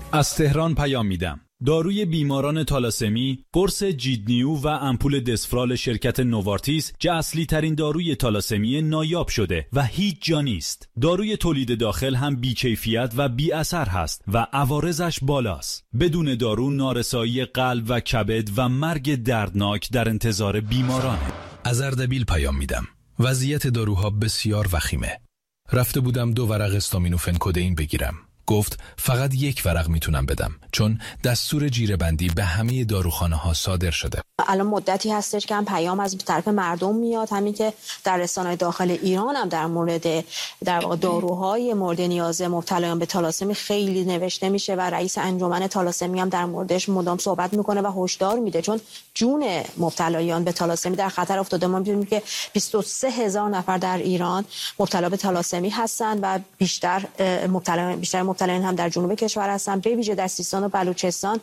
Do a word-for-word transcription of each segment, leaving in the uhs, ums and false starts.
از تهران پیام میدم. داروی بیماران تالاسمی، قرص جیدنیو و امپول دسفرال شرکت نوارتیس که اصلی ترین داروی تالاسمی نایاب شده و هیچ جا نیست. داروی تولید داخل هم بی‌کیفیت و بی اثر هست و عوارضش بالاست. بدون دارو نارسایی قلب و کبد و مرگ دردناک در انتظار بیمارانه. از اردبیل پیام میدم. وضعیت داروها بسیار وخیمه. رفته بودم دو ورق استامینوفن کدئین بگیرم. گفت فقط یک ورق میتونم بدم چون دستور جیره‌بندی به همه داروخانه ها صادر شده. الان مدتی هستش که هم پیام از طرف مردم میاد، همین که در رسانه‌های داخل ایران هم در مورد در واقع داروهای مورد نیاز مبتلایان به تالاسمی خیلی نوشته میشه و رئیس انجمن تالاسمی هم در موردش مدام صحبت میکنه و هشدار میده، چون جون مبتلایان به تالاسمی در خطر افتاده. ما می‌دونیم که بیست و سه هزار نفر در ایران مبتلا به تالاسمی هستن و بیشتر مبتلا بیشتر مبتلایان هم در جنوب کشور هستن. به ویژه در سیستان و بلوچستان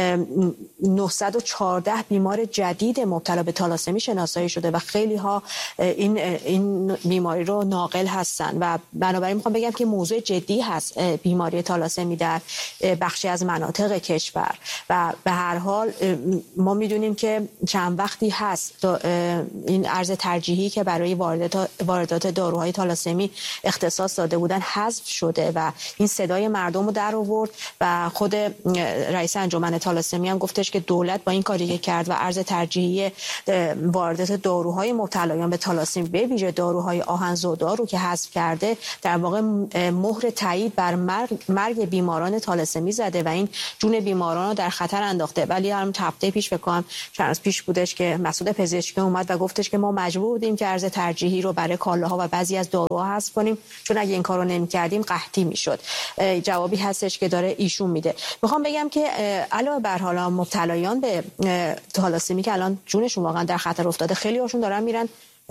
نهصد و چهارده بیمار جدید مبتلا به تالاسمی شناسایی شده و خیلی ها این این بیماری رو ناقل هستن و بنابراین میخوام بگم که موضوع جدی هست بیماری تالاسمی در بخشی از مناطق کشور و به هر حال ما میدونیم که چند وقتی هست این ارز ترجیحی که برای واردات واردات داروهای تالاسمی اختصاص داده بودن حذف شده و این صدای مردم رو در آورد و خود رئیس انجمن تالاسمی هم گفتش که دولت با این کاری که کرد و ارز ترجیحی واردات داروهای مبتلایان به تالاسمی به ویژه داروهای آهن‌زدا رو که حذف کرده، در واقع مهر تایید بر مرگ, مرگ بیماران تالاسمی زده و این جون بیماران رو در خطر انداخته. ولی هم هفته پیش فکر کنم چند روز پیش بودش که مسئول پزشکی اومد و گفتش که ما مجبور بودیم که ارز ترجیحی رو برای کالاها و بعضی از داروها حذف کنیم چون اگه این کارو نمی‌کردیم قحطی میشد. جوابی هستش که داره ایشون میده. میخوام بگم که علاوه بر حالا مبتلایان به تالاسمی که الان جونشون واقعا در خطر افتاده، خیلی هاشون دارن میرن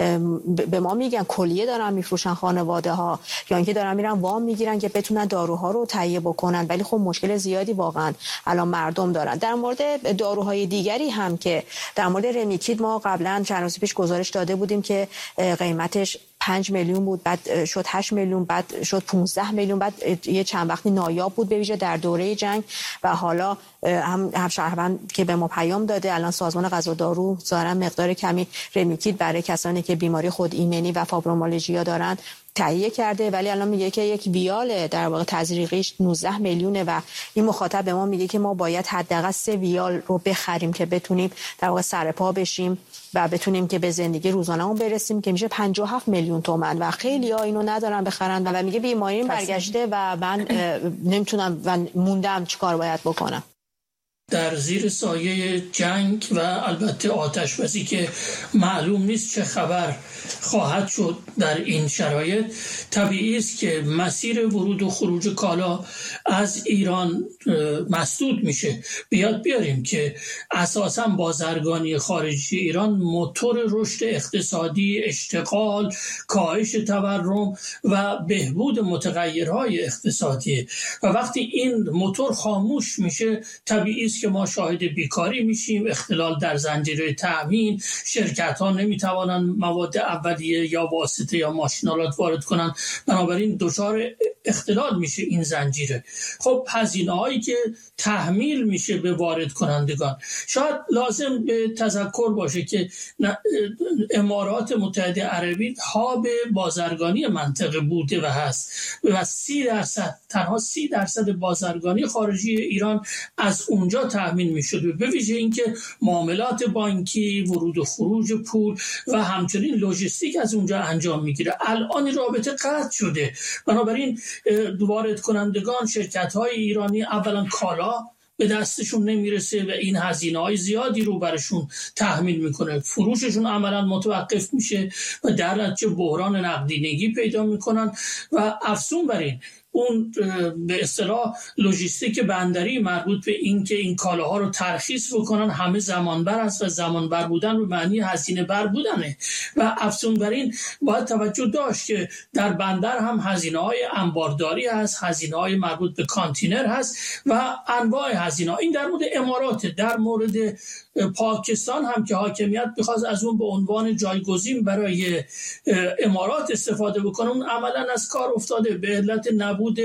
به ما میگن کلیه دارن میفروشن خانواده ها یا اینکه دارن میرن وام میگیرن که بتونن داروها رو تهیه بکنن، ولی خب مشکل زیادی واقعا الان مردم دارن. در مورد داروهای دیگری هم که در مورد رمیکید ما قبلا چند روز پیش گزارش داده بودیم که قیمتش پنج میلیون بود، بعد شد هشت میلیون، بعد شد پانزده میلیون، بعد یه چند وقتی نایاب بود به ویژه در دوره جنگ و حالا هم هم شهروند که به ما پیام داده الان سازمان غذا دارو ظاهرا مقدار کمی رمیکید برای کسانی که بیماری خود ایمنی و فایبرومیالژیا دارن تهیه کرده، ولی الان میگه که یک ویال در واقع تزریقیش نوزده میلیونه و این مخاطب به ما میگه که ما باید حداقل سه ویال رو بخریم که بتونیم در واقع سرپا بشیم و بتونیم که به زندگی روزانه‌مون برسیم که میشه پنجاه و هفت میلیون تومان و خیلی‌ها اینو ندارن بخرن و میگه بیماری برگشته و من نمیتونم و موندم چیکار باید بکنم. در زیر سایه جنگ و البته آتش‌بسی که معلوم نیست چه خبر خواهد شد در این شرایط، طبیعی است که مسیر ورود و خروج کالا از ایران مسدود میشه. بیاد بیاریم که اساساً بازرگانی خارجی ایران موتور رشد اقتصادی، اشتغال، کاهش تورم و بهبود متغیرهای اقتصادی و وقتی این موتور خاموش میشه طبیعی است که ما شاهد بیکاری میشیم، اختلال در زنجیره تامین، شرکت ها نمیتوانند مواد اولیه یا واسطه یا ماشینالات وارد کنند، بنابراین دچار اختلال میشه این زنجیره. خب هزینه هایی که تحمیل میشه به وارد کنندگان، شاید لازم به تذکر باشه که امارات متحده عربی هاب بازرگانی منطقه بوده و هست و سی درصد تنها سی درصد بازرگانی خارجی ایران از اونجا تامین میشده، به ویژه اینکه معاملات بانکی، ورود و خروج پول و همچنین لوجستیک از اونجا انجام میگیره. الان رابطه قطع شده، بنابراین وارد کنندگان، شرکت های ایرانی اولا کالا به دستشون نمیرسه و این هزینه های زیادی رو برشون تحمیل میکنه، فروششون عملا متوقف میشه و در نتیجه بحران نقدینگی پیدا میکنن و افزون بر این اون به اصطلاح لوجستیک بندری مربوط به این که این کالاها رو ترخیص بکنن همه زمانبر است و زمانبر بودن به معنی هزینه بر بودنه و افزون بر این باید توجه داشت که در بندر هم هزینه های انبارداری هست، هزینه های مربوط به کانتینر هست و انواع هزینه ها. این در مورد امارات. در مورد پاکستان هم که حاکمیت بخواست از اون به عنوان جایگزین برای امارات استفاده بکنه، اون عملا از کار افتاده به علت نبود نبود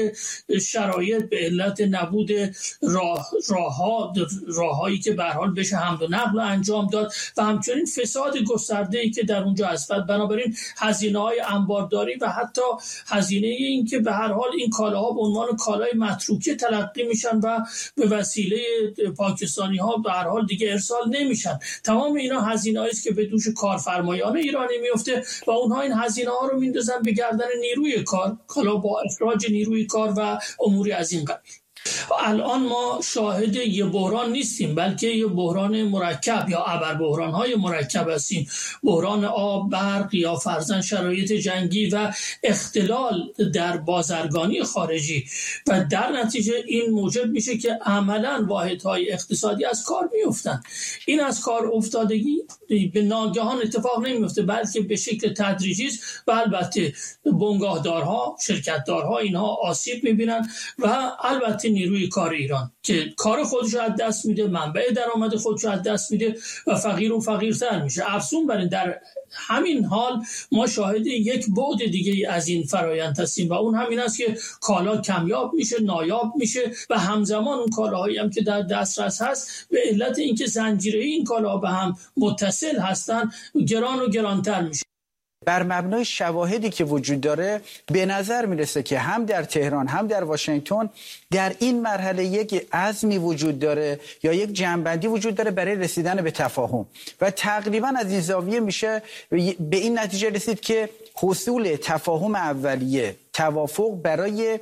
شرایط، به علت نبود راه راهها راههایی که به هر حال بشه حمل و نقل انجام داد و همچنین فساد گسترده‌ای که در اونجا هست. بنابراین هزینه‌های انبارداری و حتی هزینه این که به هر حال این کالاها به عنوان کالای متروکه تلقی میشن و به وسیله پاکستانی‌ها به هر حال دیگه ارسال نمیشن، تمام اینا هزینه‌ای است که به دوش کارفرمایان ایرانی میفته و اونها این هزینه‌ها رو میندازن به گردن نیروی کار، کالا با اخراج نیروی کار و اموری از این قبیل. الان ما شاهد یه بحران نیستیم، بلکه یه بحران مرکب یا ابر بحران‌های مرکب هستیم. بحران آب، برق یا فرضاً شرایط جنگی و اختلال در بازرگانی خارجی و در نتیجه این موجب میشه که عملاً واحدهای اقتصادی از کار میفتن. این از کار افتادگی به ناگهان اتفاق نمیفته، بلکه به شکل تدریجی است و البته بنگاهدارها، شرکتدارها اینها آسیب میبینن و البته نیروی کار ایران که کار خودش رو از دست میده، منبع درآمد خودش رو از دست میده و فقیر و فقیرتر میشه. افزون بر این در همین حال ما شاهد یک بعد دیگه از این فرایند هستیم و اون همین است که کالا کمیاب میشه، نایاب میشه و همزمان اون کالاهایی هم که در دسترس هست به علت اینکه زنجیره این کالاها به هم متصل هستن گران و گرانتر میشه. بر مبنای شواهدی که وجود داره به نظر میرسه که هم در تهران هم در واشنگتن در این مرحله یک عزمی وجود داره یا یک جنبندی وجود داره برای رسیدن به تفاهم و تقریبا از این زاویه میشه به این نتیجه رسید که حصول تفاهم اولیه، توافق برای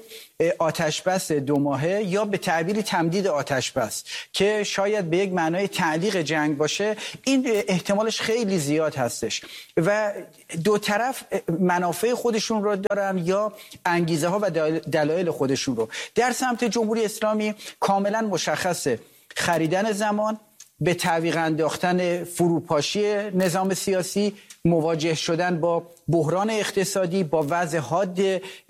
آتشبس دو ماهه یا به تعبیری تمدید آتشبس که شاید به یک معنای تعلیق جنگ باشه، این احتمالش خیلی زیاد هستش و دو طرف منافع خودشون رو دارن یا انگیزه ها و دلایل خودشون رو. در سمت جمهوری اسلامی کاملا مشخصه خریدن زمان، به تعویق انداختن فروپاشی نظام سیاسی، مواجه شدن با بحران اقتصادی، با وضع حاد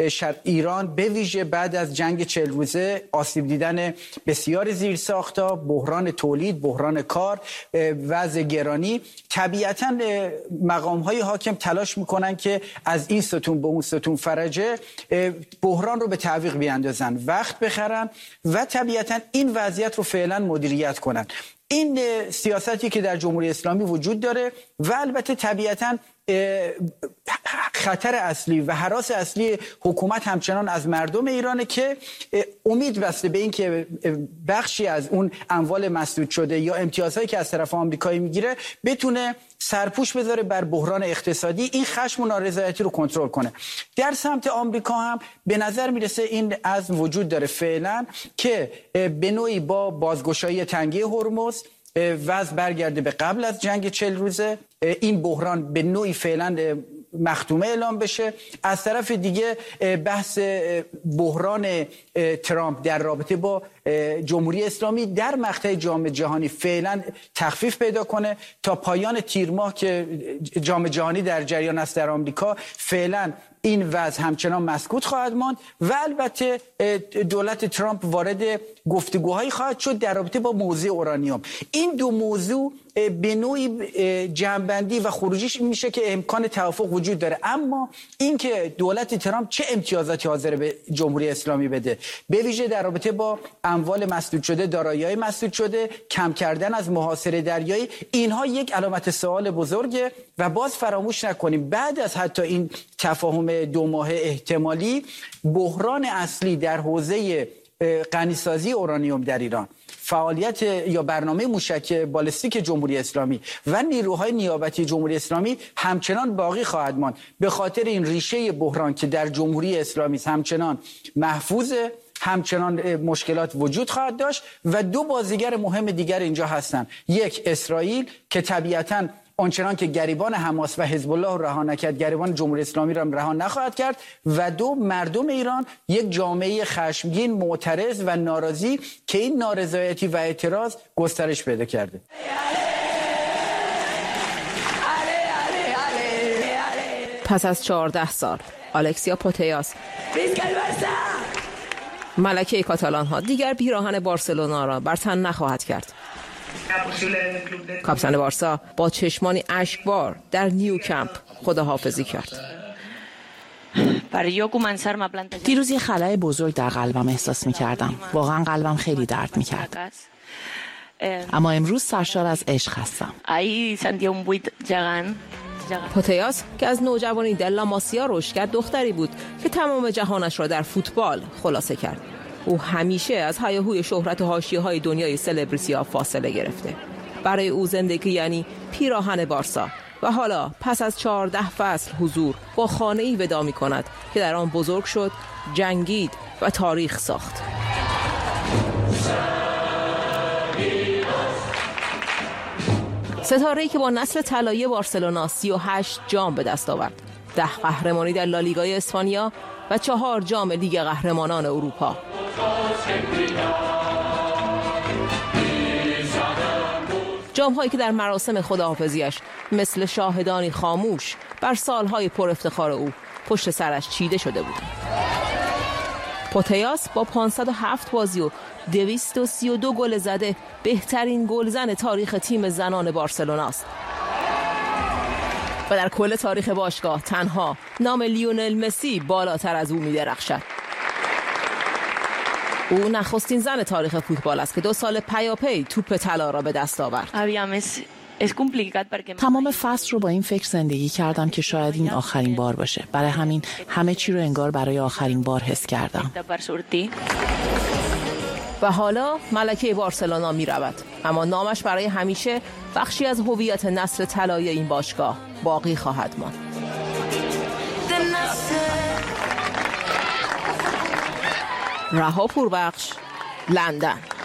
ایران به ویژه بعد از جنگ چهل روزه، آسیب دیدن بسیار زیرساخت‌ها، بحران تولید، بحران کار، وضع گرانی. طبیعتاً مقام‌های حاکم تلاش می‌کنن که از این ستون به اون ستون فرجه بحران رو به تعویق بیاندازن، وقت بخرن و طبیعتاً این وضعیت رو فعلا مدیریت کنن. این سیاستی که در جمهوری اسلامی وجود داره و البته طبیعتاً خطر اصلی و هراس اصلی حکومت همچنان از مردم ایرانه که امید بسته به این که بخشی از اون اموال مسدود شده یا امتیازهایی که از طرف آمریکایی میگیره بتونه سرپوش بذاره بر بحران اقتصادی، این خشم و نارضایتی رو کنترل کنه. در سمت آمریکا هم به نظر میرسه این عزم وجود داره فعلا که به نوعی با بازگشایی تنگه هرمز وضع برگرده به قبل از جنگ چهل روزه، این بحران به نوعی فعلا مختومه اعلام بشه. از طرف دیگه بحث بحران ترامپ در رابطه با جمهوری اسلامی در مقطع جام جهانی فعلا تخفیف پیدا کنه تا پایان تیر ماه که جام جهانی در جریان است در آمریکا. فعلا این وضع همچنان مسکوت خواهد ماند و البته دولت ترامپ وارد گفتگوهایی خواهد شد در رابطه با موضوع اورانیوم. این دو موضوع به نوعی جنبندی و خروجیش میشه که امکان توافق وجود داره، اما اینکه دولت ترامپ چه امتیازاتی حاضر به جمهوری اسلامی بده، به ویژه در رابطه با اموال مسدود شده، دارایی‌های مسدود شده، کم کردن از محاصره دریایی، اینها یک علامت سوال بزرگه و باز فراموش نکنیم بعد از حتی این تفاهم دو ماهه احتمالی بحران اصلی در حوزه غنیسازی اورانیوم در ایران، فعالیت یا برنامه موشک بالستیک جمهوری اسلامی و نیروهای نیابتی جمهوری اسلامی همچنان باقی خواهد ماند. به خاطر این ریشه بحران که در جمهوری اسلامی همچنان محفوظ، همچنان مشکلات وجود خواهد داشت و دو بازیگر مهم دیگر اینجا هستند. یک، اسرائیل که طبیعتاً آنچنان که گریبان حماس و حزب الله رها نکرد، گریبان جمهوری اسلامی را رها نخواهد کرد و دو، مردم ایران، یک جامعه خشمگین، معترض و ناراضی که این نارضایتی و اعتراض گسترش پیدا کرده. پس از چهارده سال الکسیا پوتیاس ملکه کاتالان ها دیگر پیراهن بارسلونا را بر تن نخواهد کرد. کاپیتان بارسا با چشمانی اشکبار در نیو کمپ خداحافظی کرد. دیروز یه خلأ بزرگ در قلبم احساس می‌کردم. واقعا قلبم خیلی درد می‌کرد. اما امروز سرشار از عشق هستم. پوتیاس که از نوجوانی در لاماسیا رشد کرد دختری بود که تمام جهانش را در فوتبال خلاصه کرد. او همیشه از هیاهوی شهرت و حاشیه‌های دنیای سلبریتی‌ها فاصله گرفته. برای او زندگی یعنی پیراهن بارسا و حالا پس از چهارده فصل حضور با خانه‌ای ودا می‌کند که در آن بزرگ شد، جنگید و تاریخ ساخت. ستاره‌ای که با نسل طلایی بارسلونا سی و هشت جام به دست آورد، ده قهرمانی در لالیگای اسپانیا و چهار جام لیگ قهرمانان اروپا. جام‌هایی که در مراسم خداحافظیش مثل شاهدانی خاموش بر سالهای پر افتخار او پشت سرش چیده شده بودند. پوتیاس با پانصد و هفت بازی و دویست و سی و دو گل زده بهترین گلزن تاریخ تیم زنان بارسلونا است و در کل تاریخ باشگاه تنها نام لیونل مسی بالاتر از او می‌درخشد. او نخستین زن تاریخ فوتبال است که دو سال پیاپی توپ طلا را به دست آورد. تمام فصل رو با این فکر زندگی کردم که شاید این آخرین بار باشه. برای همین همه چی رو انگار برای آخرین بار حس کردم. و حالا ملکه بارسلونا می رود، اما نامش برای همیشه بخشی از هویت نسل طلایی این باشگاه باقی خواهد ماند. رها پوربخش، لندن.